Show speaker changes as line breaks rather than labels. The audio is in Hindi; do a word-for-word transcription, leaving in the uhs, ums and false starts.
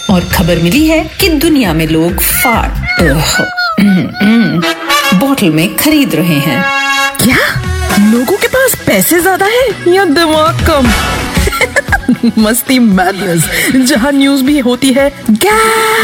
और खबर मिली है कि दुनिया में लोग फाड़ बॉटल में खरीद रहे हैं।
क्या लोगों के पास पैसे ज्यादा है या दिमाग कम? मस्ती मैडनेस, जहां न्यूज भी होती है।